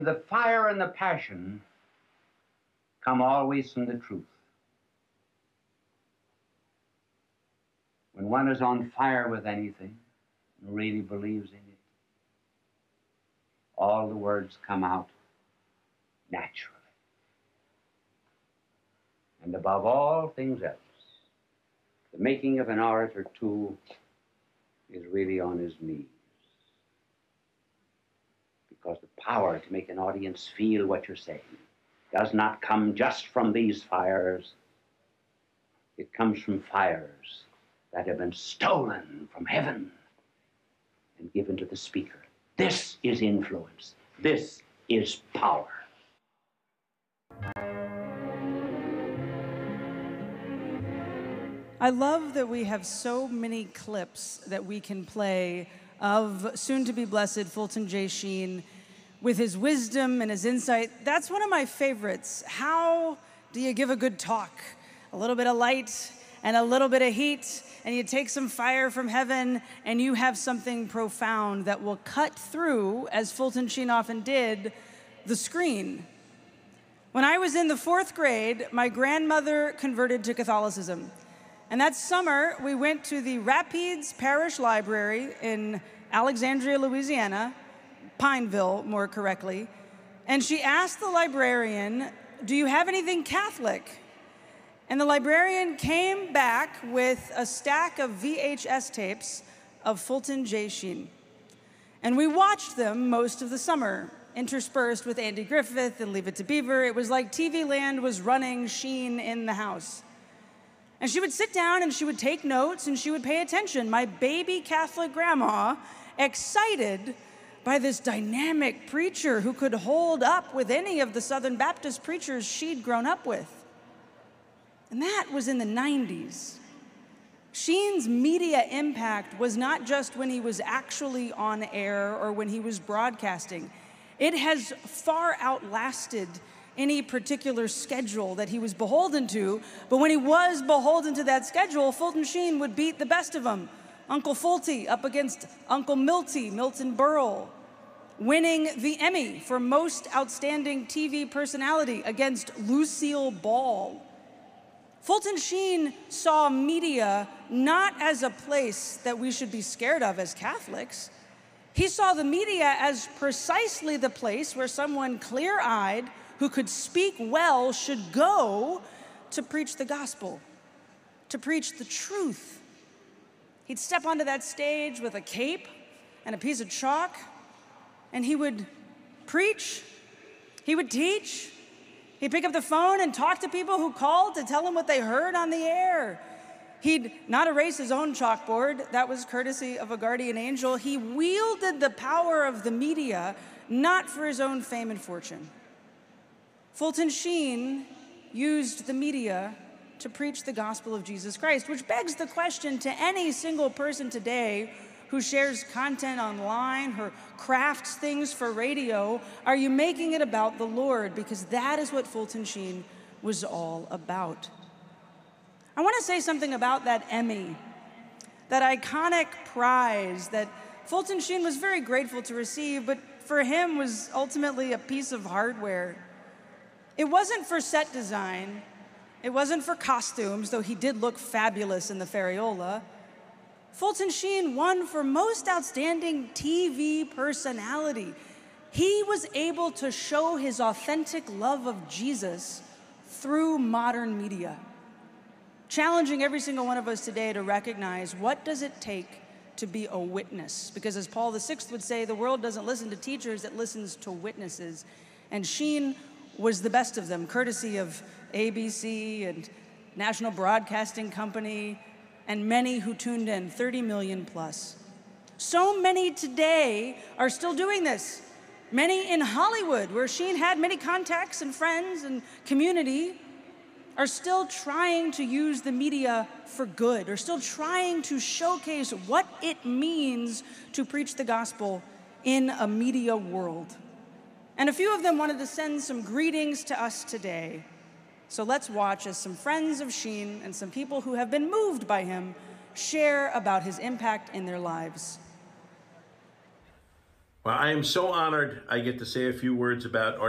The fire and the passion come always from the truth. When one is on fire with anything and really believes in it, all the words come out naturally. And above all things else, the making of an orator, too, is really on his knees. Because the power to make an audience feel what you're saying does not come just from these fires. It comes from fires that have been stolen from heaven and given to the speaker. This is influence. This is power. I love that we have so many clips that we can play of soon-to-be blessed Fulton J. Sheen with his wisdom and his insight. That's one of my favorites. How do you give a good talk? A little bit of light and a little bit of heat, and you take some fire from heaven, and you have something profound that will cut through, as Fulton Sheen often did, the screen. When I was in the 4th grade, my grandmother converted to Catholicism. And that summer, we went to the Rapides Parish Library in Alexandria, Louisiana, Pineville, more correctly, and she asked the librarian, "Do you have anything Catholic?" And the librarian came back with a stack of VHS tapes of Fulton J. Sheen. And we watched them most of the summer, interspersed with Andy Griffith and Leave It to Beaver. It was like TV Land was running Sheen in the house. And she would sit down and she would take notes and she would pay attention. My baby Catholic grandma, excited by this dynamic preacher who could hold up with any of the Southern Baptist preachers she'd grown up with. And that was in the 90s. Sheen's media impact was not just when he was actually on air or when he was broadcasting. It has far outlasted any particular schedule that he was beholden to, but when he was beholden to that schedule, Fulton Sheen would beat the best of them. Uncle Fulty up against Uncle Milty, Milton Berle, winning the Emmy for Most Outstanding TV Personality against Lucille Ball. Fulton Sheen saw media not as a place that we should be scared of as Catholics. He saw the media as precisely the place where someone clear-eyed who could speak well should go to preach the gospel, to preach the truth. He'd step onto that stage with a cape and a piece of chalk, and he would preach, he would teach, he'd pick up the phone and talk to people who called to tell him what they heard on the air. He'd not erase his own chalkboard, that was courtesy of a guardian angel. He wielded the power of the media, not for his own fame and fortune. Fulton Sheen used the media to preach the gospel of Jesus Christ, which begs the question to any single person today who shares content online or crafts things for radio, are you making it about the Lord? Because that is what Fulton Sheen was all about. I want to say something about that Emmy, that iconic prize that Fulton Sheen was very grateful to receive, but for him was ultimately a piece of hardware. It wasn't for set design, it wasn't for costumes, though he did look fabulous in the Ferriola. Fulton Sheen won for Most Outstanding TV Personality. He was able to show his authentic love of Jesus through modern media, challenging every single one of us today to recognize what does it take to be a witness? Because as Paul VI would say, the world doesn't listen to teachers, it listens to witnesses. And Sheen was the best of them, courtesy of ABC and National Broadcasting Company, and many who tuned in, 30 million plus. So many today are still doing this. Many in Hollywood, where Sheen had many contacts and friends and community, are still trying to use the media for good, are still trying to showcase what it means to preach the gospel in a media world. And a few of them wanted to send some greetings to us today. So let's watch as some friends of Sheen and some people who have been moved by him share about his impact in their lives. Well, I am so honored I get to say a few words about